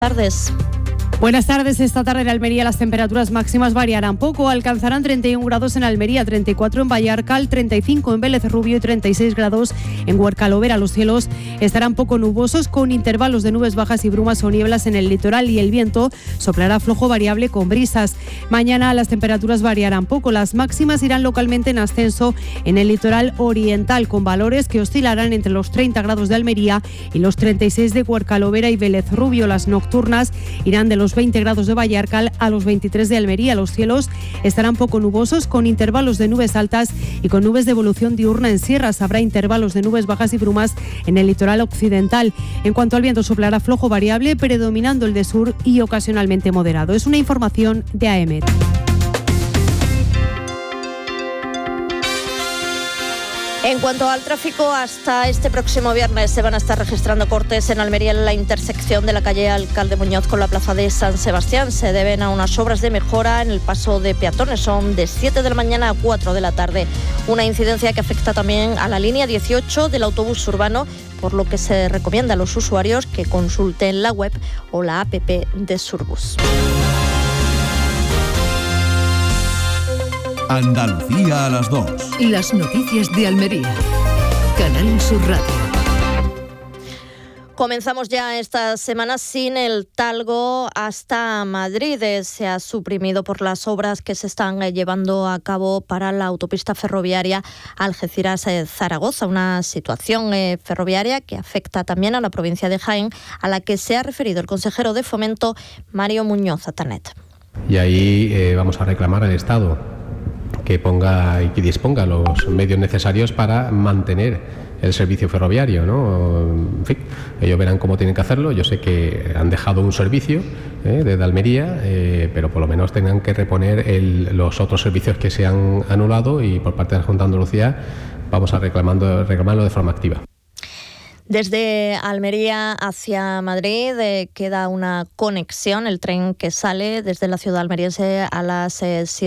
Tardes. Buenas tardes. Esta tarde en Almería las temperaturas máximas variarán poco. Alcanzarán 31 grados en Almería, 34 en Vallarcal, 35 en Vélez Rubio y 36 grados en Huercalovera. Los cielos estarán poco nubosos con intervalos de nubes bajas y brumas o nieblas en el litoral y el viento soplará flojo variable con brisas. Mañana las temperaturas variarán poco. Las máximas irán localmente en ascenso en el litoral oriental con valores que oscilarán entre los 30 grados de Almería y los 36 de Huercalovera y Vélez Rubio. Las nocturnas irán de los 20 grados de Vallarcal a los 23 de Almería. Los cielos estarán poco nubosos con intervalos de nubes altas y con nubes de evolución diurna en sierras. Habrá intervalos de nubes bajas y brumas en el litoral occidental. En cuanto al viento, soplará flojo variable, predominando el de sur y ocasionalmente moderado. Es una información de AEMET. En cuanto al tráfico, hasta este próximo viernes se van a estar registrando cortes en Almería en la intersección de la calle Alcalde Muñoz con la plaza de San Sebastián. Se deben a unas obras de mejora en el paso de peatones. Son de 7 de la mañana a 4 de la tarde. Una incidencia que afecta también a la línea 18 del autobús urbano, por lo que se recomienda a los usuarios que consulten la web o la app de Surbus. Andalucía a las 2. Las noticias de Almería. Canal Sur Radio. Comenzamos ya esta semana sin el talgo hasta Madrid. Se ha suprimido por las obras que se están llevando a cabo para la autopista ferroviaria Algeciras-Zaragoza, una situación ferroviaria que afecta también a la provincia de Jaén, a la que se ha referido el consejero de Fomento, Mario Muñoz Atanet. Y ahí vamos a reclamar al Estado que ponga y que disponga los medios necesarios para mantener el servicio ferroviario, ¿no? En fin, ellos verán cómo tienen que hacerlo. Yo sé que han dejado un servicio desde Almería, pero por lo menos tengan que reponer los otros servicios que se han anulado, y por parte de la Junta de Andalucía vamos a reclamarlo de forma activa. Desde Almería hacia Madrid queda una conexión, el tren que sale desde la ciudad almeriense a las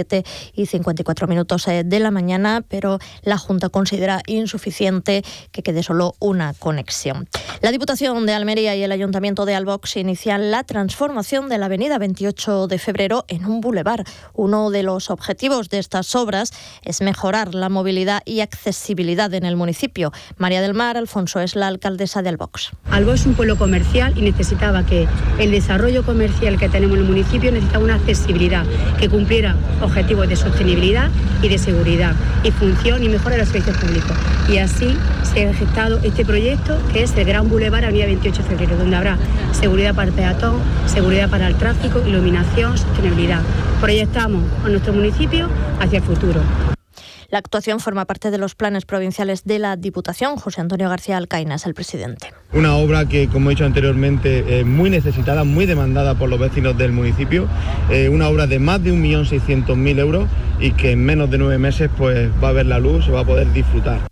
7:54 de la mañana, pero la Junta considera insuficiente que quede solo una conexión. La Diputación de Almería y el Ayuntamiento de Albox inician la transformación de la avenida 28 de febrero en un bulevar. Uno de los objetivos de estas obras es mejorar la movilidad y accesibilidad en el municipio. María del Mar Alfonso es la alcaldesa de Albox. Albox es un pueblo comercial y necesitaba que el desarrollo comercial que tenemos en el municipio necesitaba una accesibilidad que cumpliera objetivos de sostenibilidad y de seguridad y función y mejora de los servicios públicos. Y así se ha gestado este proyecto, que es el Gran Boulevard Avenida 28 de Febrero, donde habrá seguridad para el peatón, seguridad para el tráfico, iluminación, sostenibilidad. Proyectamos a nuestro municipio hacia el futuro. La actuación forma parte de los planes provinciales de la Diputación. José Antonio García Alcaina es el presidente. Una obra que, como he dicho anteriormente, es muy necesitada, muy demandada por los vecinos del municipio. Una obra de más de 1.600.000 euros y que en menos de 9 meses pues va a ver la luz, se va a poder disfrutar.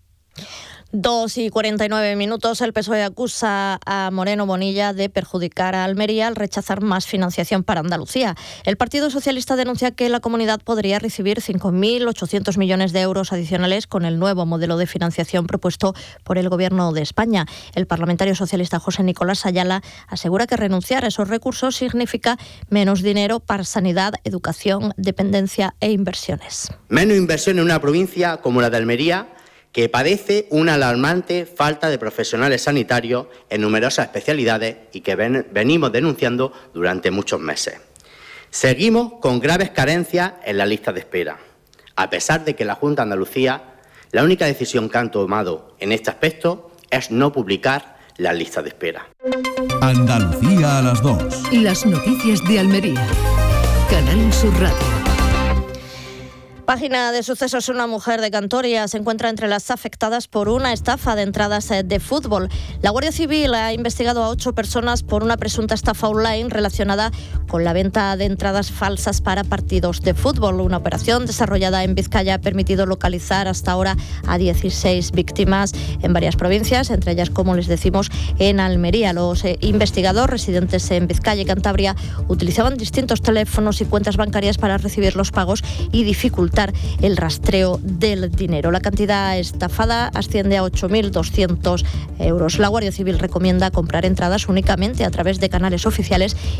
2:49. El PSOE acusa a Moreno Bonilla de perjudicar a Almería al rechazar más financiación para Andalucía. El Partido Socialista denuncia que la comunidad podría recibir 5.800 millones de euros adicionales con el nuevo modelo de financiación propuesto por el Gobierno de España. El parlamentario socialista José Nicolás Ayala asegura que renunciar a esos recursos significa menos dinero para sanidad, educación, dependencia e inversiones. Menos inversión en una provincia como la de Almería, que padece una alarmante falta de profesionales sanitarios en numerosas especialidades y que venimos denunciando durante muchos meses. Seguimos con graves carencias en la lista de espera, a pesar de que la Junta de Andalucía, la única decisión que han tomado en este aspecto es no publicar la lista de espera. Andalucía a las 2. Las noticias de Almería. Canal Sur Radio. Página de sucesos. Una mujer de Cantoria se encuentra entre las afectadas por una estafa de entradas de fútbol. La Guardia Civil ha investigado a 8 personas por una presunta estafa online relacionada con la venta de entradas falsas para partidos de fútbol. Una operación desarrollada en Vizcaya ha permitido localizar hasta ahora a 16 víctimas en varias provincias, entre ellas, como les decimos, en Almería. Los investigadores residentes en Vizcaya y Cantabria utilizaban distintos teléfonos y cuentas bancarias para recibir los pagos y dificultar facilitar el rastreo del dinero. La cantidad estafada asciende a 8.200 euros. La Guardia Civil recomienda comprar entradas únicamente a través de canales oficiales